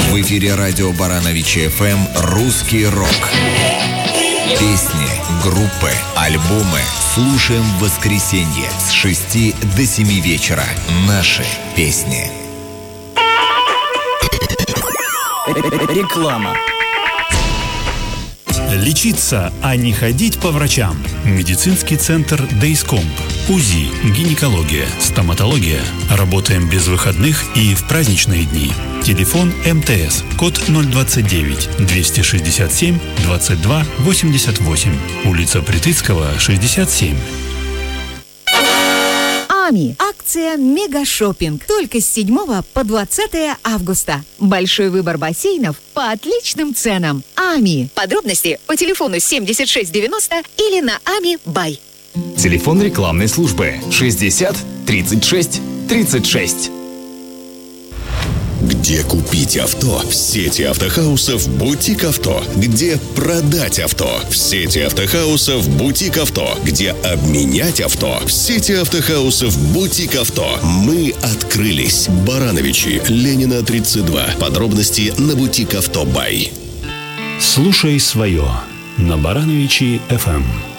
В эфире радио Барановичи ФМ «Русский рок». Песни, группы, альбомы слушаем в воскресенье с 6 до 7 вечера. Наши песни. Реклама. Лечиться, а не ходить по врачам. Медицинский центр Дейскомп. УЗИ, гинекология, стоматология. Работаем без выходных и в праздничные дни. Телефон МТС, код 029 267 22 88. Улица Притыцкого, 67. АМИ. Акция «Мегашоппинг». Только с 7 по 20 августа. Большой выбор бассейнов по отличным ценам. АМИ. Подробности по телефону 7690 или на АМИ Бай. Телефон рекламной службы 60 36 36. Где купить авто? В сети автохаусов «Бутик Авто». Где продать авто? В сети автохаусов «Бутик Авто». Где обменять авто? В сети автохаусов «Бутик Авто». Мы открылись. Барановичи, Ленина, 32. Подробности на «Бутик Авто Бай». Слушай свое на Барановичи ФМ.